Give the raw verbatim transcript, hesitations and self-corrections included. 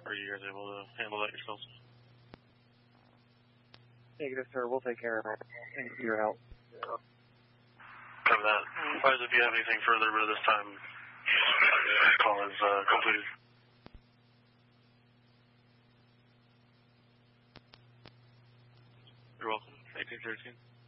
are you guys able to handle that yourselves? Negative, sir. We'll take care of it. Thank you for your help. Cover that. Advise if you have anything further, but at this time, call is uh, completed. You're welcome. eighteen thirteen.